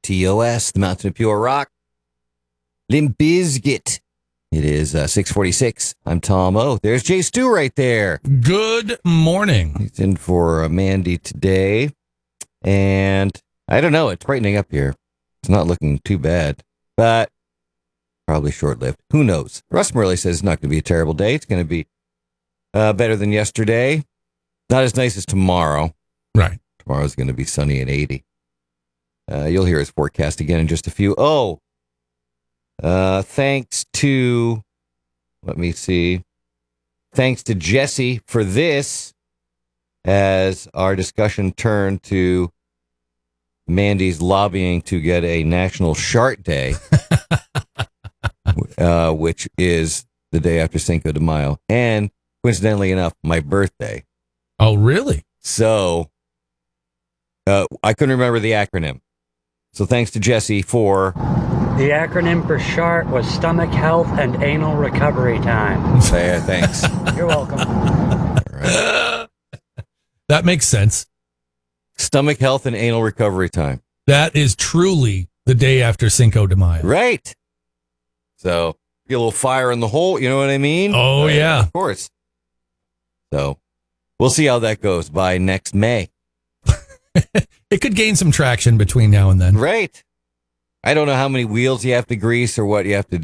TOS, the Mountain of Pure Rock. Limp Bizkit. It is 6:46. I'm Tom O. There's Jay Stu right there. Good morning. He's in for Mandy today. And I don't know. It's brightening up here. It's not looking too bad, but probably short-lived. Who knows? Russ Murley says it's not going to be a terrible day. It's going to be better than yesterday. Not as nice as tomorrow. Right. Tomorrow's going to be sunny at 80. You'll hear his forecast again in just a few. Thanks to, let me see. Thanks to Jesse for this, as our discussion turned to Mandy's lobbying to get a National Shart Day, which is the day after Cinco de Mayo, and coincidentally enough, my birthday. Oh, really? So I couldn't remember the acronym. So thanks to Jesse for... The acronym for SHART was Stomach Health and Anal Recovery Time. Thanks. You're welcome. All right. That makes sense. Stomach Health and Anal Recovery Time. That is truly the day after Cinco de Mayo. Right. So, get a little fire in the hole, you know what I mean? Oh, yeah. Of course. So, we'll see how that goes by next May. It could gain some traction between now and then. Right. I don't know how many wheels you have to grease or what you have to